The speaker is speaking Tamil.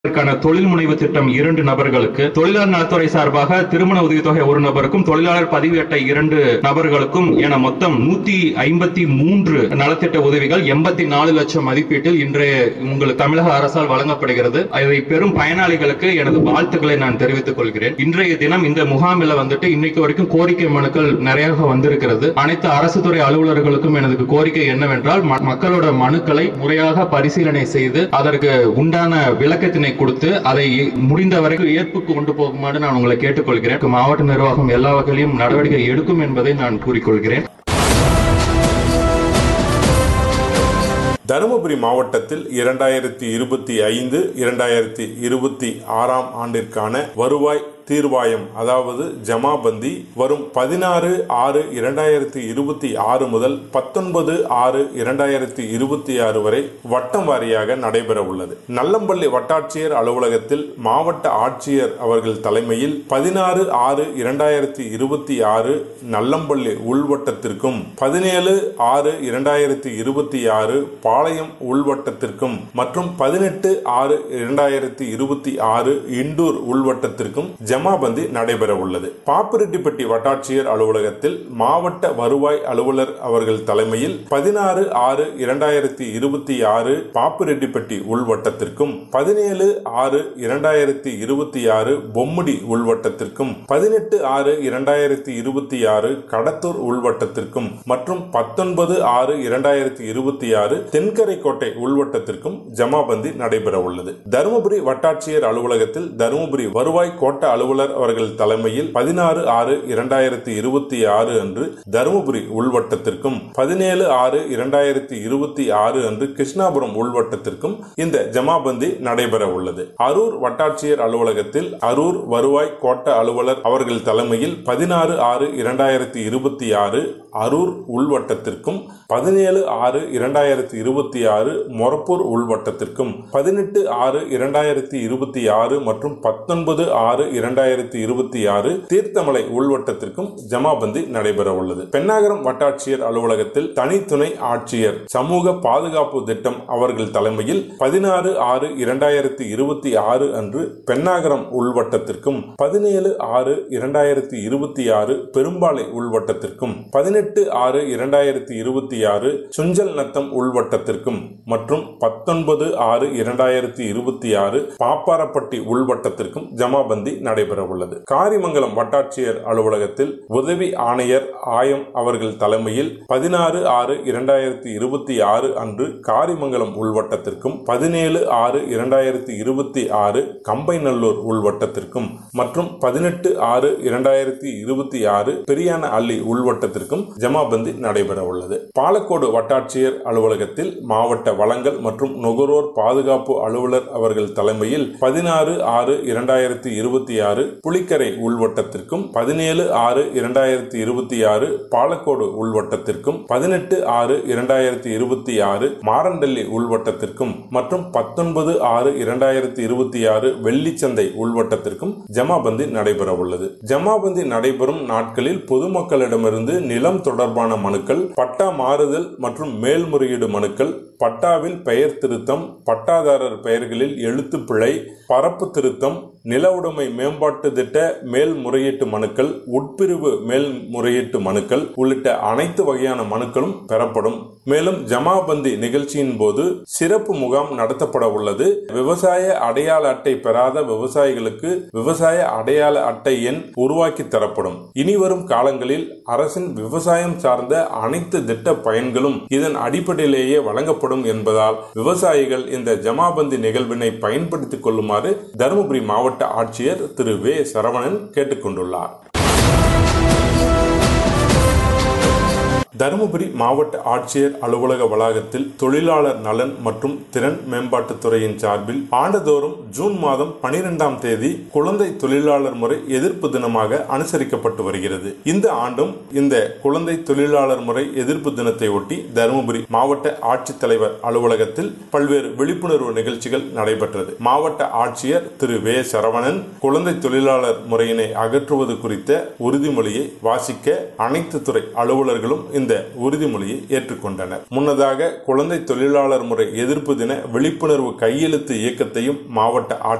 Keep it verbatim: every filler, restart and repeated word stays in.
தொழில் முனைவு திட்டம் இரண்டு நபர்களுக்கு, தொழிலாளர் நலத்துறை சார்பாக திருமண உதவித்தொகை ஒரு நபருக்கும், தொழிலாளர் பதிவு அட்டை இரண்டு நபர்களுக்கும் என மொத்தம் நூத்தி ஐம்பத்தி மூன்று நலத்திட்ட உதவிகள் எண்பத்தி நாலு லட்சம் மதிப்பீட்டில் இன்றைய உங்களுக்கு தமிழக அரசால் வழங்கப்படுகிறது. இதை பெரும் பயனாளிகளுக்கு எனது வாழ்த்துக்களை நான் தெரிவித்துக் கொள்கிறேன். இன்றைய தினம் இந்த முகாமில் வந்துட்டு இன்னைக்கு வரைக்கும் கோரிக்கை மனுக்கள் நிறைய வந்திருக்கிறது. அனைத்து அரசு துறை அலுவலர்களுக்கும் எனது கோரிக்கை என்னவென்றால், மக்களோட மனுக்களை முறையாக பரிசீலனை செய்து அதற்கு உண்டான விளக்கத்தினை கொடுத்து அதை முடிந்த வரைக்கும் ஏற்புக்கு கொண்டு போகுமாறு நான் உங்களை கேட்டுக்கொள்கிறேன். மாவட்ட நிர்வாகம் எல்லா வகையிலும் நடவடிக்கை எடுக்கும் என்பதை நான் கூறிக்கொள்கிறேன். தருமபுரி மாவட்டத்தில் இரண்டாயிரத்தி இருபத்தி ஐந்து இரண்டாயிரத்தி இருபத்தி ஆறாம் ஆண்டிற்கான வருவாய் தீர்வாயம் அதாவது ஜமாபந்தி வரும் பதினாறு ஆறு இரண்டாயிரத்தி இருபத்தி ஆறு முதல் பத்தொன்பது ஆறு இரண்டாயிரத்தி இருபத்தி ஆறு வரை வட்டம் வாரியாக நடைபெற உள்ளது. நல்லம்பள்ளி வட்டாட்சியர் அலுவலகத்தில் மாவட்ட ஆட்சியர் அவர்கள் தலைமையில் பதினாறு ஆறு இரண்டாயிரத்தி இருபத்தி ஆறு நல்லம்பள்ளி உள்வட்டத்திற்கும், பதினேழு ஆறு இரண்டாயிரத்தி இருபத்தி ஆறு பாளையம் உள்வட்டத்திற்கும் மற்றும் பதினெட்டு ஆறு இரண்டாயிரத்தி இருபத்தி ஆறு இண்டூர் உள்வட்டத்திற்கும் ஜமாபந்தி நடைபெற உள்ளது. பாப்பிரெட்டிப்பட்டி வட்டாட்சியர் அலுவலகத்தில் மாவட்ட வருவாய் அலுவலர் அவர்கள் தலைமையில் பதினாறு ஆறு இரண்டாயிரத்தி இருபத்தி ஆறு பாப்பிரெட்டிப்பட்டி உள்வட்டத்திற்கும், பதினேழு ஆறு இரண்டாயிரத்தி இருபத்தி ஆறு பொம்முடி உள்வட்டத்திற்கும், பதினெட்டு ஆறு இரண்டாயிரத்தி இருபத்தி ஆறு கடத்தூர் உள்வட்டத்திற்கும் மற்றும் பத்தொன்பது ஆறு இரண்டாயிரத்தி இருபத்தி ஆறு தென்கரைக்கோட்டை உள்வட்டத்திற்கும் ஜமாபந்தி நடைபெற உள்ளது. தருமபுரி வட்டாட்சியர் அலுவலகத்தில் தருமபுரி வருவாய் கோட்ட அலுவலர் அவர்கள் தலைமையில் பதினாறு ஆறு இரண்டாயிரத்தி இருபத்தி ஆறு அன்று தருமபுரி உள்வட்டத்திற்கும், பதினேழு ஆறு இரண்டாயிரத்தி இருபத்தி ஆறு அன்று கிருஷ்ணாபுரம் உள்வட்டத்திற்கும் இந்த ஜமாபந்தி நடைபெற உள்ளது. அரூர் வட்டாட்சியர் அலுவலகத்தில் அரூர் வருவாய் கோட்ட அலுவலர் அவர்கள் தலைமையில் பதினாறு ஆறு இரண்டாயிரத்தி இருபத்தி ஆறு அரூர் உள்வட்டத்திற்கும், பதினேழு ஆறு இரண்டாயிரத்தி இருபத்தி ஆறு மொரப்பூர் உள்வட்டத்திற்கும், பதினெட்டு ஆறு இரண்டாயிரத்தி இருபத்தி ஆறு மற்றும் பத்தொன்பது ஆறு இரண்டாயிரத்தி இருபத்தி ஆறு தீர்த்தமலை உள்வட்டத்திற்கும் ஜமாபந்தி நடைபெற உள்ளது. பென்னாகரம் வட்டாட்சியர் அலுவலகத்தில் தனித்துணை ஆட்சியர் சமூக பாதுகாப்பு திட்டம் அவர்கள் தலைமையில் பதினாறு ஆறு இரண்டாயிரத்தி இருபத்தி ஆறு அன்று பென்னாகரம் உள்வட்டத்திற்கும், பதினேழு ஆறு இரண்டாயிரத்தி இருபத்தி ஆறு பெரும்பாலை உள்வட்டத்திற்கும், பதினெட்டு ஆறு இரண்டாயிரத்தி இருபத்தி ஆறு சுஞ்சல் நத்தம் உள்வட்டத்திற்கும் மற்றும் பத்தொன்பது ஆறு இரண்டாயிரத்தி இருபத்தி ஆறு பாப்பாரப்பட்டி உள்வட்டத்திற்கும் ஜமாபந்தி நடைபெற உள்ளது. காரிமங்கலம் வட்டாட்சியர் அலுவலகத்தில் உதவி ஆணையர் ஆயம் அவர்கள் தலைமையில் பதினாறு ஆறு இரண்டாயிரத்தி இருபத்தி ஆறு அன்று காரிமங்கலம் உள்வட்டத்திற்கும், பதினேழு ஆறு இரண்டாயிரத்தி இருபத்தி ஆறு கம்பைநல்லூர் உள்வட்டத்திற்கும் மற்றும் பதினெட்டு ஆறு இரண்டாயிரத்தி இருபத்தி ஆறு பெரியான அள்ளி உள்வட்டத்திற்கும் ஜமாபந்தி நடைபெற உள்ளது. பாலக்கோடு வட்டாட்சியர் அலுவலகத்தில் மாவட்ட வளங்கள் மற்றும் நுகர்வோர் பாதுகாப்பு அலுவலர் அவர்கள் தலைமையில் பதினாறு ஆறு இரண்டாயிரத்தி இருபத்தி ஆறு புலிக்கரை உள்வட்டத்திற்கும், பதினேழு ஆறு இரண்டாயிரத்தி இருபத்தி ஆறு பாலக்கோடு உள்வட்டத்திற்கும், பதினெட்டு ஆறு இரண்டாயிரத்தி இருபத்தி ஆறு மாரண்டல்லி உள்வட்டத்திற்கும் மற்றும் பத்தொன்பது ஆறு இரண்டாயிரத்தி இருபத்தி ஆறு வெள்ளிச்சந்தை உள்வட்டத்திற்கும் ஜமாபந்தி நடைபெற உள்ளது. ஜமாபந்தி நடைபெறும் நாட்களில் பொதுமக்களிடமிருந்து நிலம் தொடர்பான மனுக்கள், பட்டா மாறுதல் மற்றும் மேல்முறையீடு மனுக்கள், பட்டாவில் பெயர் திருத்தம், பட்டாதாரர் பெயர்களில் எழுத்து பிழை, பரப்பு திருத்தம், நில உடைமை மேம்பாட்டு திட்ட மேல்முறையீட்டு மனுக்கள், உட்பிரிவு மேல்முறையீட்டு மனுக்கள் உள்ளிட்ட அனைத்து வகையான மனுக்களும் பெறப்படும். மேலும் ஜமாபந்தி நிகழ்ச்சியின் போது சிறப்பு முகாம் நடத்தப்பட உள்ளது. விவசாய அடையாள அட்டை பெறாத விவசாயிகளுக்கு விவசாய அடையாள அட்டை எண் உருவாக்கி தரப்படும். இனி வரும் காலங்களில் அரசின் விவசாயம் சார்ந்த அனைத்து திட்ட பயன்களும் இதன் அடிப்படையிலேயே வழங்கப்படும் என்பதால் விவசாயிகள் இந்த ஜமாபந்தி நிகழ்வினை பயன்படுத்திக் கொள்ளுமாறு தருமபுரி மாவட்ட ஆட்சியர் திரு வே சரவணன் கேட்டுக் கொண்டுள்ளார். தருமபுரி மாவட்ட ஆட்சியர் அலுவலக வளாகத்தில் தொழிலாளர் நலன் மற்றும் திறன் மேம்பாட்டுத் துறையின் சார்பில் ஆண்டுதோறும் ஜூன் மாதம் பனிரெண்டாம் தேதி குழந்தை தொழிலாளர் முறை எதிர்ப்பு தினமாக அனுசரிக்கப்பட்டு வருகிறது. இந்த ஆண்டும் இந்த குழந்தை தொழிலாளர் முறை எதிர்ப்பு தினத்தை ஒட்டி தருமபுரி மாவட்ட ஆட்சித்தலைவர் அலுவலகத்தில் பல்வேறு விழிப்புணர்வு நிகழ்ச்சிகள் நடைபெற்றது. மாவட்ட ஆட்சியர் திரு வே சரவணன் குழந்தை தொழிலாளர் முறையினை அகற்றுவது குறித்த உறுதிமொழியை வாசிக்க அனைத்து துறை அலுவலர்களும் இந்த இந்த உறுதிமொழியை ஏற்றுக்கொண்டனர். முன்னதாக குழந்தை தொழிலாளர் முறை எதிர்ப்பு தின விழிப்புணர்வு கையெழுத்து இயக்கத்தையும் மாவட்ட